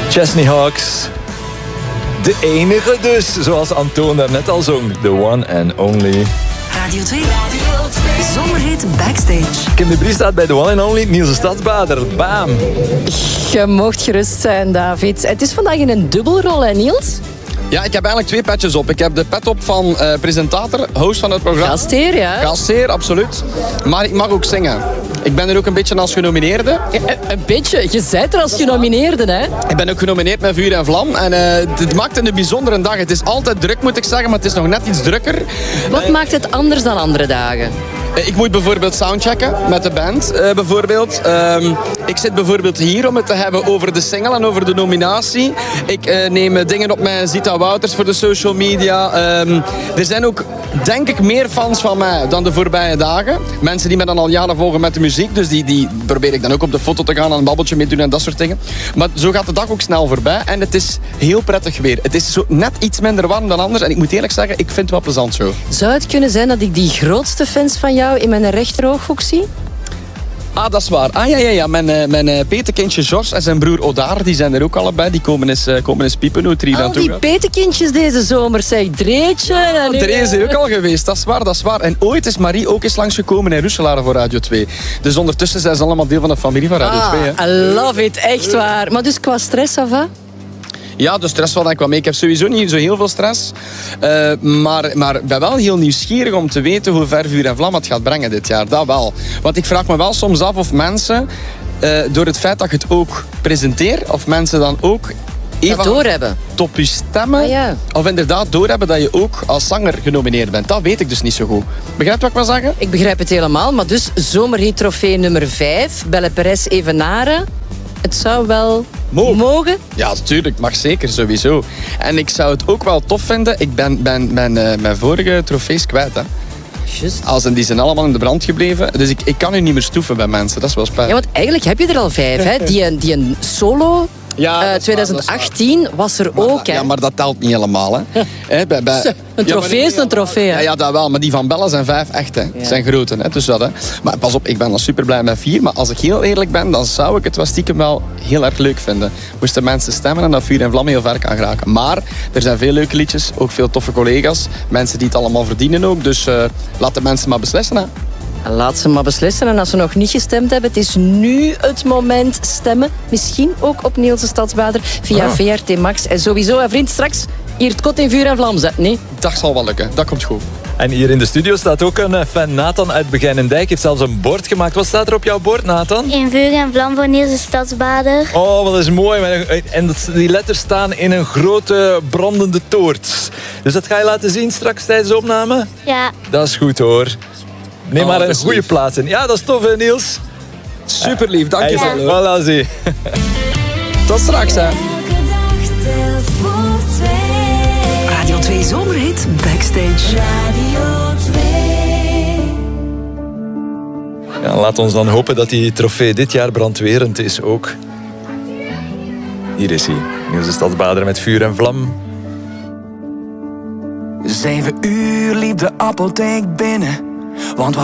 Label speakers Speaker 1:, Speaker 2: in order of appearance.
Speaker 1: Chesney Hawks. De enige dus, zoals Antoon daarnet al zong. The one and only.
Speaker 2: Radio 2. Zomerhit Backstage.
Speaker 1: Kim de Brie staat bij The one and only Niels de Stadsbader. Bam.
Speaker 3: Je mocht gerust zijn, David. Het is vandaag in een dubbelrol, hè, Niels?
Speaker 4: Ja, ik heb eigenlijk 2 petjes op. Ik heb de pet op van presentator, host van het programma.
Speaker 3: Gastheer, ja.
Speaker 4: Gastheer, absoluut. Maar ik mag ook zingen. Ik ben er ook een beetje als genomineerde.
Speaker 3: Een beetje. Je bent er als genomineerde, hè?
Speaker 4: Ik ben ook genomineerd met Vuur en Vlam. En het maakt een bijzondere dag. Het is altijd druk, moet ik zeggen, maar het is nog net iets drukker.
Speaker 3: Wat maakt het anders dan andere dagen?
Speaker 4: Ik moet bijvoorbeeld soundchecken met de band. Bijvoorbeeld. Ik zit bijvoorbeeld hier om het te hebben over de single en over de nominatie. Ik neem dingen op met Zita Wouters voor de social media. Er zijn ook, denk ik, meer fans van mij dan de voorbije dagen. Mensen die mij dan al jaren volgen met de muziek. Dus die probeer ik dan ook op de foto te gaan en een babbeltje mee doen en dat soort dingen. Maar zo gaat de dag ook snel voorbij. En het is heel prettig weer. Het is zo net iets minder warm dan anders. En ik moet eerlijk zeggen, ik vind het wel plezant zo.
Speaker 3: Zou het kunnen zijn dat ik die grootste fans van jou in mijn rechterooghoek zie?
Speaker 4: Ah, dat is waar. Ah, ja. Mijn petekindje George en zijn broer Odaar, die zijn er ook allebei. Die komen eens piepen hoe het hier
Speaker 3: Al
Speaker 4: naartoe
Speaker 3: die
Speaker 4: gaat.
Speaker 3: petekindjes deze zomer, zeg. Dreetje. En
Speaker 4: Er is er ook al geweest, dat is waar. En ooit is Marie ook eens langsgekomen in Roeselare voor Radio 2. Dus ondertussen zijn ze allemaal deel van de familie van Radio 2. Hè.
Speaker 3: I love it, echt waar. Maar dus qua stress, ça va?
Speaker 4: Ja, de stress valt eigenlijk wel mee. Ik heb sowieso niet zo heel veel stress. Maar ik ben wel heel nieuwsgierig om te weten hoe ver Vuur en Vlam het gaat brengen dit jaar. Dat wel. Want ik vraag me wel soms af of mensen, door het feit dat je het ook presenteert, of mensen dan ook
Speaker 3: Dat doorhebben.
Speaker 4: op je stemmen,
Speaker 3: ja.
Speaker 4: of inderdaad doorhebben dat je ook als zanger genomineerd bent. Dat weet ik dus niet zo goed. Begrijp je wat ik wil zeggen?
Speaker 3: Ik begrijp het helemaal, maar dus zomerhit trofee nummer 5, Belle Perez Evenaren. Het zou wel mogen?
Speaker 4: Ja, natuurlijk. Mag zeker, sowieso. En ik zou het ook wel tof vinden. Ik ben mijn vorige trofees kwijt, hè.
Speaker 3: Just.
Speaker 4: Die zijn allemaal in de brand gebleven. Dus ik kan nu niet meer stoeven bij mensen. Dat is wel spijtig.
Speaker 3: Ja, want eigenlijk heb je er al 5, hè. Die een solo...
Speaker 4: Ja,
Speaker 3: 2018 was er ook, hè.
Speaker 4: Ja, maar dat telt niet helemaal, hè.
Speaker 3: Een trofee is een trofee, hè.
Speaker 4: Ja, dat wel. Maar die van Bella zijn 5 echt, hè.
Speaker 3: Ja.
Speaker 4: Zijn grote, hè. Dus dat, hè. Maar pas op, ik ben al super blij met 4. Maar als ik heel eerlijk ben, dan zou ik het wel stiekem wel heel erg leuk vinden. Moesten mensen stemmen en dat Vuur en Vlam heel ver kan geraken. Maar er zijn veel leuke liedjes. Ook veel toffe collega's. Mensen die het allemaal verdienen ook. Dus laat de mensen maar beslissen, hè.
Speaker 3: Laat ze maar beslissen. En als ze nog niet gestemd hebben, het is nu het moment stemmen. Misschien ook op Niels de Stadsbader via VRT Max. En sowieso, hè, vriend, straks hier het kot in Vuur en Vlam zetten, nee?
Speaker 4: Dat zal wel lukken. Dat komt goed.
Speaker 1: En hier in de studio staat ook een fan, Nathan uit Begijnendijk. Heeft zelfs een bord gemaakt. Wat staat er op jouw bord, Nathan?
Speaker 5: In Vuur en Vlam voor Niels de Stadsbader.
Speaker 1: Oh, wat is mooi. En die letters staan in een grote brandende toort. Dus dat ga je laten zien straks tijdens de opname?
Speaker 5: Ja.
Speaker 1: Dat is goed, hoor. Neem maar een goede plaats in. Ja, dat is tof, hè, Niels?
Speaker 4: Super lief, dankjewel.
Speaker 1: Voilà, zie.
Speaker 4: Tot straks, hè.
Speaker 2: Radio 2 Zomerhit Backstage. Radio 2.
Speaker 1: Ja, laat ons dan hopen dat die trofee dit jaar brandwerend is ook. Hier is hij. Niels de Stadsbader met Vuur en Vlam.
Speaker 6: 7 uur liep de apotheek binnen. Want